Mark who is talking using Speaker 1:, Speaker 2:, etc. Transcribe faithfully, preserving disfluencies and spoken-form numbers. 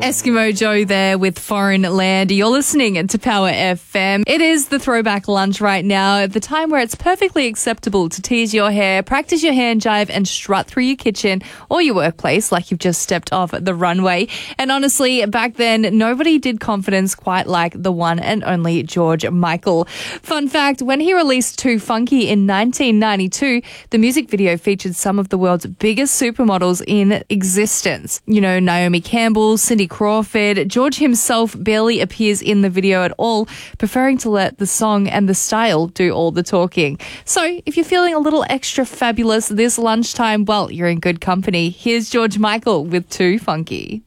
Speaker 1: Eskimo Joe there with Foreign Land. You're listening to Power F M. It is the throwback lunch right now, at the time where it's perfectly acceptable to tease your hair, practice your hand jive, and strut through your kitchen or your workplace like you've just stepped off the runway. And honestly, back then, nobody did confidence quite like the one and only George Michael. Fun fact, when he released Too Funky in nineteen ninety-two, the music video featured some of the world's biggest supermodels in existence. You know, Naomi Campbell, Cindy Crawford. George himself barely appears in the video at all, preferring to let the song and the style do all the talking. So if you're feeling a little extra fabulous this lunchtime, well, you're in good company. Here's George Michael with Too Funky.